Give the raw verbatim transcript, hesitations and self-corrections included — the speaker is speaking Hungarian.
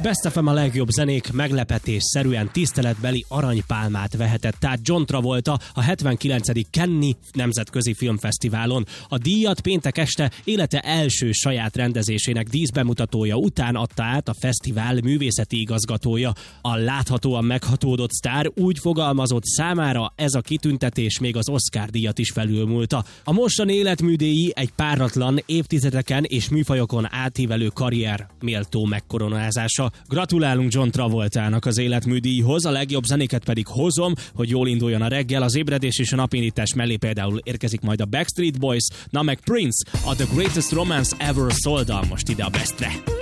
Best ef em a legjobb zenék meglepetésszerűen tiszteletbeli aranypálmát vehetett át John Travolta a hetvenkilencedik Cannes nemzetközi filmfesztiválon. A díjat péntek este élete első saját rendezésének díszbemutatója után adta át a fesztivál művészeti igazgatója. A láthatóan meghatódott sztár úgy fogalmazott, számára ez a kitüntetés még az Oscar-díjat is felülmúlta. A mostani életműdíj egy páratlan, évtizedeken és műfajokon átívelő karrier méltó megkoronázása. Gratulálunk John Travoltának az életműdíjhoz, a legjobb zenéket pedig hozom, hogy jól induljon a reggel, az ébredés és a napindítás mellé például érkezik majd a Backstreet Boys, na meg Prince, a The Greatest Romance Ever Sold-al most ide a Bestre.